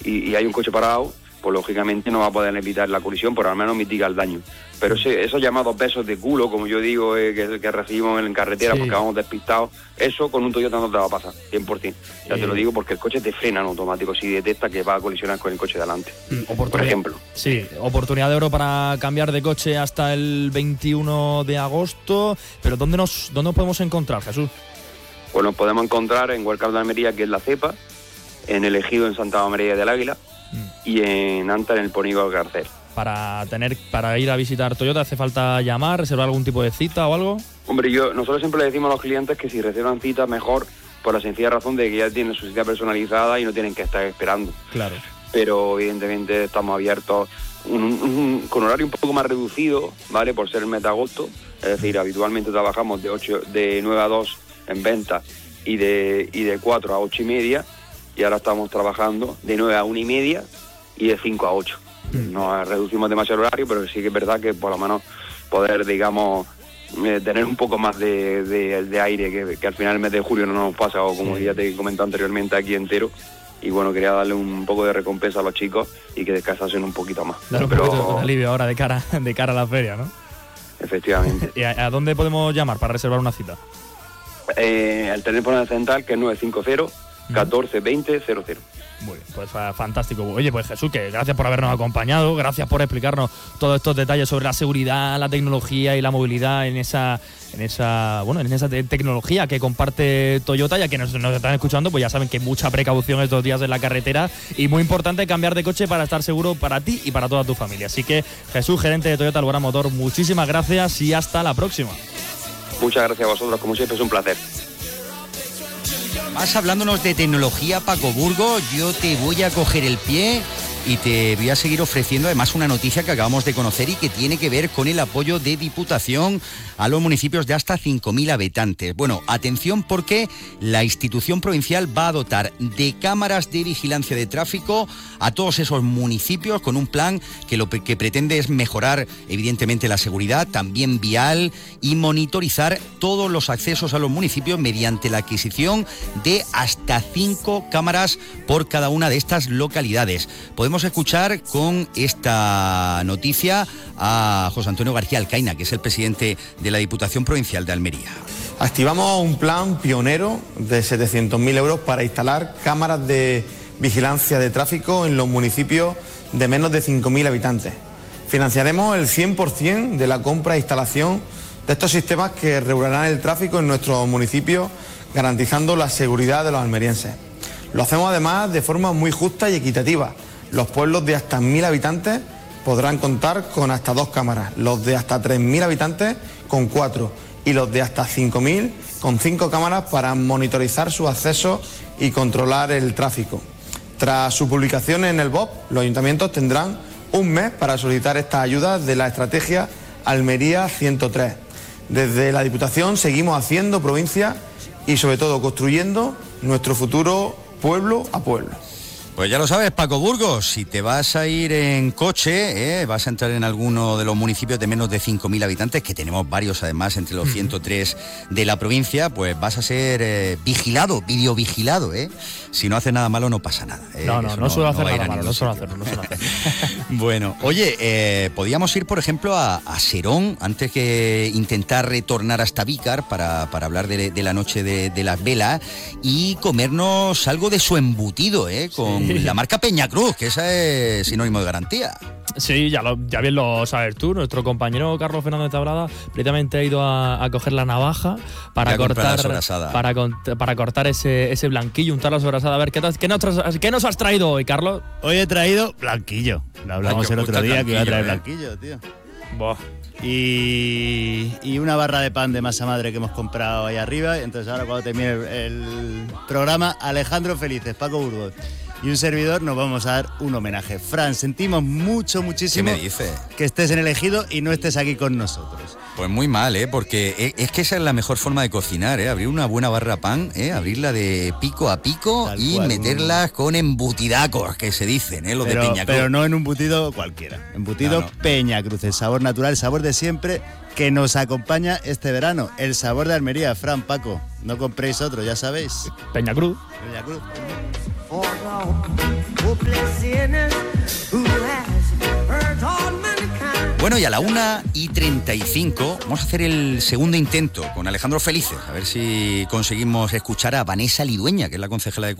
y hay un coche parado, pues lógicamente no va a poder evitar la colisión, pero al menos mitiga el daño. Pero esos llamados besos de culo, como yo digo, que recibimos en carretera porque vamos despistados, eso con un Toyota no te va a pasar, 100%. Ya te lo digo, porque el coche te frena en automático si detecta que va a colisionar con el coche de adelante, por ejemplo. Sí, oportunidad de oro para cambiar de coche hasta el 21 de agosto. Pero ¿dónde nos podemos encontrar, Jesús? Pues nos podemos encontrar en Wildcard de Almería, que es la cepa, en El Ejido, en Santa María del Águila, y en Anta, en el Polígono Garcés. Para ir a visitar Toyota, ¿hace falta llamar, reservar algún tipo de cita o algo? Hombre, nosotros siempre le decimos a los clientes que si reservan cita, mejor, por la sencilla razón de que ya tienen su cita personalizada y no tienen que estar esperando. Claro. Pero evidentemente estamos abiertos con horario un poco más reducido, ¿vale? Por ser el mes de agosto. Es decir, habitualmente trabajamos de 9 a 2 en venta y de 4 a 8 y media, y ahora estamos trabajando de 9 a 1 y media y de 5 a 8. No reducimos demasiado el horario, pero sí que es verdad que por lo menos poder, digamos, tener un poco más de aire, que al final el mes de julio no nos pasa, o como ya te he comentado anteriormente, aquí entero. Y bueno, quería darle un poco de recompensa a los chicos y que descansasen un poquito más. Dar un poquito de alivio ahora de cara a la feria, ¿no? Efectivamente. ¿Y a dónde podemos llamar para reservar una cita? El teléfono central, que es 950 14 20 00. Muy bien, pues fantástico. Oye, pues Jesús, que gracias por habernos acompañado, gracias por explicarnos todos estos detalles sobre la seguridad, la tecnología y la movilidad en esa tecnología que comparte Toyota. Ya que nos están escuchando, pues ya saben que mucha precaución estos días en la carretera, y muy importante cambiar de coche para estar seguro para ti y para toda tu familia. Así que Jesús, gerente de Toyota Alborán Motor, muchísimas gracias y hasta la próxima. Muchas gracias a vosotros, como siempre es un placer. Vas hablándonos de tecnología, Paco Burgos. Yo te voy a coger el pie y te voy a seguir ofreciendo además una noticia que acabamos de conocer y que tiene que ver con el apoyo de Diputación a los municipios de hasta 5.000 habitantes. Bueno, atención, porque la institución provincial va a dotar de cámaras de vigilancia de tráfico a todos esos municipios, con un plan que lo que pretende es mejorar evidentemente la seguridad, también vial, y monitorizar todos los accesos a los municipios mediante la adquisición de hasta 5 cámaras por cada una de estas localidades. Podemos escuchar con esta noticia a José Antonio García Alcaina, que es el presidente de la Diputación Provincial de Almería. Activamos un plan pionero de 700.000 euros para instalar cámaras de vigilancia de tráfico en los municipios de menos de 5.000 habitantes. Financiaremos el 100% de la compra e instalación de estos sistemas que regularán el tráfico en nuestros municipios, garantizando la seguridad de los almerienses. Lo hacemos además de forma muy justa y equitativa. Los pueblos de hasta 1.000 habitantes podrán contar con hasta 2 cámaras, los de hasta 3.000 habitantes con 4 y los de hasta 5.000 con 5 cámaras para monitorizar su acceso y controlar el tráfico. Tras su publicación en el BOP, los ayuntamientos tendrán un mes para solicitar estas ayudas de la estrategia Almería 103. Desde la Diputación seguimos haciendo provincia y sobre todo construyendo nuestro futuro pueblo a pueblo. Pues ya lo sabes, Paco Burgos, si te vas a ir en coche, vas a entrar en alguno de los municipios de menos de 5.000 habitantes, que tenemos varios además entre los 103 de la provincia, pues vas a ser vigilado, videovigilado, Si no haces nada malo no pasa nada. No suelo hacer nada malo, no suelo hacer. Bueno, oye, podíamos ir, por ejemplo, a Serón, antes que intentar retornar hasta Vícar para hablar de la noche de las velas, y comernos algo de su embutido, con la marca Peñacruz, que esa es sinónimo de garantía. Sí, ya bien lo sabes tú. Nuestro compañero Carlos Fernández Tabrada precisamente ha ido a coger la navaja para cortar ese blanquillo, untar la sobrasada. A ver, ¿qué nos has traído hoy, Carlos? Hoy he traído blanquillo. Lo hablamos el otro día, que iba a traer blanquillo, tío. Buah. Y una barra de pan de masa madre que hemos comprado ahí arriba. Entonces ahora, cuando termine el programa, Alejandro Felices, Paco Burgos y un servidor nos vamos a dar un homenaje. Fran, sentimos muchísimo ¿Qué me dice? Que estés en El Ejido y no estés aquí con nosotros. Pues muy mal, porque es que esa es la mejor forma de cocinar, abrir una buena barra pan, abrirla de pico a pico. Tal y cual, meterlas con embutidacos, que se dicen, los de Peñacruz. Pero no en un embutido cualquiera, embutido no. Peñacruz, el sabor natural, el sabor de siempre, que nos acompaña este verano, el sabor de Almería. Fran, Paco, no compréis otro, ya sabéis. Peñacruz. Peñacruz. for the hopeless sinners who has hurt all mankind. Bueno, y a la 1:35 vamos a hacer el segundo intento con Alejandro Felices, a ver si conseguimos escuchar a Vanessa Lidueña, que es la concejala de